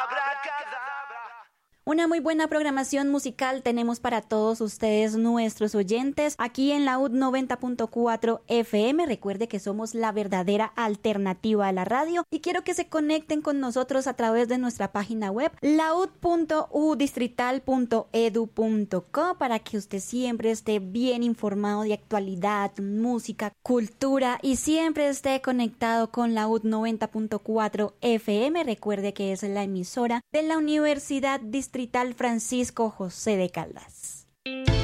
Una muy buena programación musical tenemos para todos ustedes, nuestros oyentes, aquí en Laúd 90.4 FM. Recuerde que somos la verdadera alternativa a la radio y quiero que se conecten con nosotros a través de nuestra página web laud.udistrital.edu.co para que usted siempre esté bien informado de actualidad, música, cultura y siempre esté conectado con Laúd 90.4 FM. Recuerde que es la emisora de la Universidad Distrital Francisco José de Caldas.